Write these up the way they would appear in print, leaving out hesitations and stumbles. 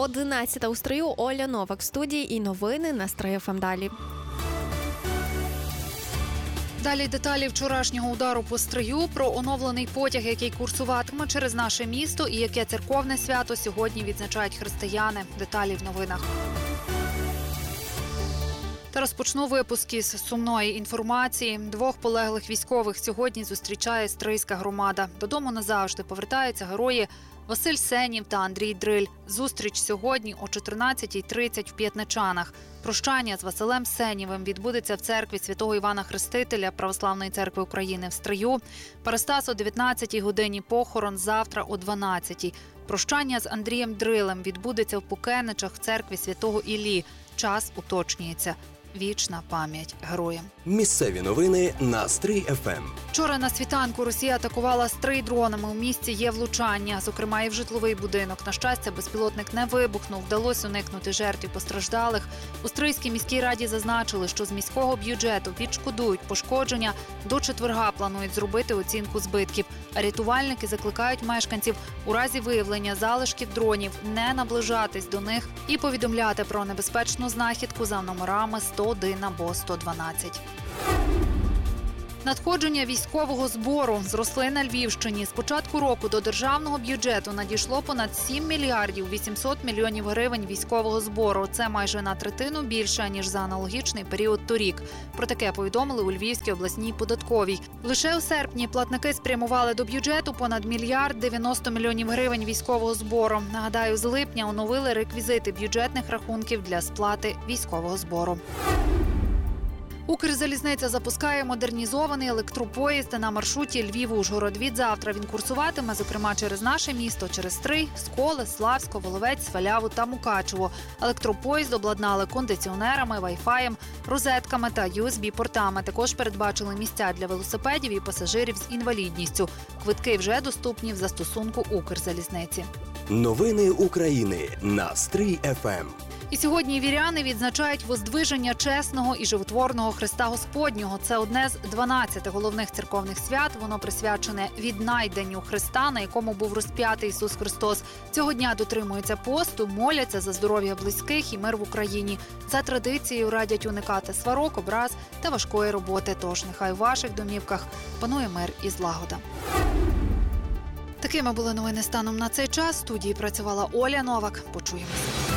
11 у Стрию, Оля Новак в студії і новини на Стрий ФМ далі. Далі деталі вчорашнього удару по Стрию, про оновлений потяг, який курсуватиме через наше місто і яке церковне свято сьогодні відзначають християни. Деталі в новинах. Та розпочну випуск із сумної інформації. 2 полеглих військових сьогодні зустрічає Стрийська громада. Додому назавжди повертаються герої Василь Сенів та Андрій Дриль. Зустріч сьогодні о 14:30 в П'ятничанах. Прощання з Василем Сенєвим відбудеться в церкві Святого Івана Хрестителя Православної церкви України в Стрию. Парастас о 19:00 годині, похорон завтра о 12:00. Прощання з Андрієм Дрилем відбудеться в Пукеничах в церкві Святого Іллі. Час уточнюється. Вічна пам'ять героям. Місцеві новини на Стрий ФМ. Вчора на світанку Росія атакувала Стрий дронами. У місті є влучання, зокрема і в житловий будинок. На щастя, безпілотник не вибухнув, вдалося уникнути жертв і постраждалих. У Стрийській міській раді зазначили, що з міського бюджету відшкодують пошкодження. До четверга планують зробити оцінку збитків. А рятувальники закликають мешканців у разі виявлення залишків дронів не наближатись до них і повідомляти про небезпечну знахідку за номерами 101 або 112. Надходження військового збору зросли на Львівщині. З початку року до державного бюджету надійшло понад 7 мільярдів 800 мільйонів гривень військового збору. Це майже на третину більше, ніж за аналогічний період торік. Про таке повідомили у Львівській обласній податковій. Лише у серпні платники спрямували до бюджету понад 1 мільярд 90 мільйонів гривень військового збору. Нагадаю, з липня оновили реквізити бюджетних рахунків для сплати військового збору. Укрзалізниця запускає модернізований електропоїзд на маршруті Львів-Ужгород. Відзавтра він курсуватиме, зокрема, через наше місто, через Стрий, Сколи, Славсько, Воловець, Сваляву та Мукачево. Електропоїзд обладнали кондиціонерами, вайфаєм, розетками та USB-портами. Також передбачили місця для велосипедів і пасажирів з інвалідністю. Квитки вже доступні в застосунку Укрзалізниці. Новини України на Стрий ФМ. І сьогодні віряни відзначають воздвиження чесного і животворного Христа Господнього. Це одне з 12 головних церковних свят. Воно присвячене віднайденню Христа, на якому був розп'ятий Ісус Христос. Цього дня дотримуються посту, моляться за здоров'я близьких і мир в Україні. За традицією радять уникати сварок, образ та важкої роботи. Тож нехай у ваших домівках панує мир і злагода. Такими були новини станом на цей час. В студії працювала Оля Новак. Почуємося.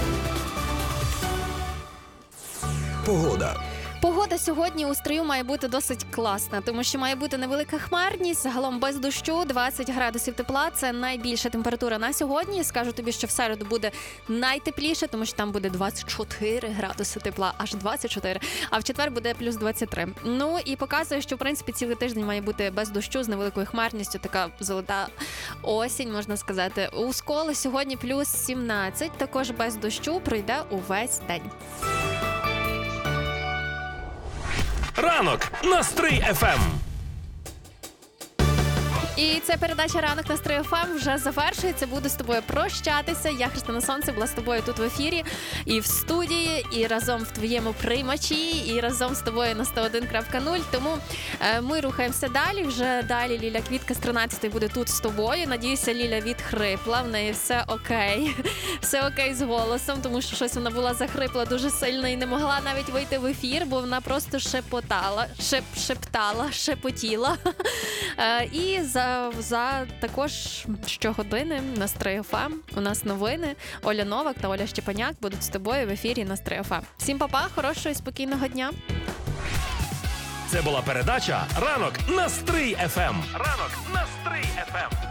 Погода. Погода сьогодні у Стрию має бути досить класна, тому що має бути невелика хмарність, загалом без дощу, 20 градусів тепла. Це найбільша температура на сьогодні. Скажу тобі, що в середу буде найтепліше, тому що там буде 24 градуси тепла, аж 24, а в четвер буде плюс 23. Ну і показує, що в принципі цілий тиждень має бути без дощу, з невеликою хмарністю, така золота осінь, можна сказати. У Сколи сьогодні плюс 17, також без дощу, пройде увесь день. Ранок на Стрий ФМ. І ця передача «Ранок на Стрий ФМ» вже завершується. Буду з тобою прощатися. Я, Христина Сонце, була з тобою тут в ефірі і в студії, і разом в твоєму приймачі, і разом з тобою на 101.0. Тому ми рухаємося далі. Вже далі Ліля Квітка з 13-ї буде тут з тобою. Надіюся, Ліля відхрипла. В неї все окей. Все окей з голосом, тому що щось вона була захрипла дуже сильно і не могла навіть вийти в ефір, бо вона просто шепотіла. І за також щогодини на Стрий ФМ у нас новини. Оля Новак та Оля Щепаняк будуть з тобою в ефірі на Стрий ФМ. Всім па-па, хорошого і спокійного дня. Це була передача «Ранок на Стрий ФМ». Ранок на Стрий ФМ.